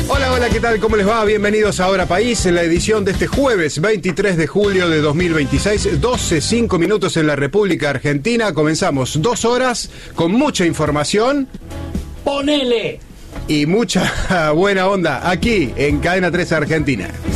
Hola, hola, ¿qué tal? ¿Cómo les va? Bienvenidos a Hora País en la edición de este jueves 23 de julio de 2026, 12:05 minutos en la República Argentina. Comenzamos 2 horas con mucha información. ¡Ponele! Y mucha buena onda aquí en Cadena 3 Argentina.